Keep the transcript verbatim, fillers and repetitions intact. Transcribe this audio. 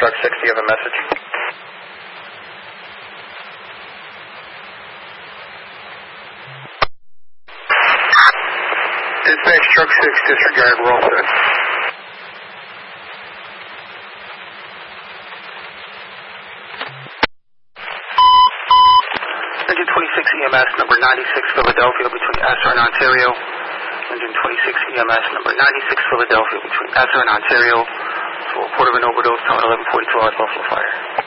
Truck six, do you have a message? Dispatch Truck six, disregard, we're all set. Engine twenty-six E M S, number ninety-six, Philadelphia, between Astor and Ontario. Engine twenty-six E M S, number ninety-six, Philadelphia, between Astor and Ontario. So report of an overdose, town eleven forty-two, Buffalo Fire.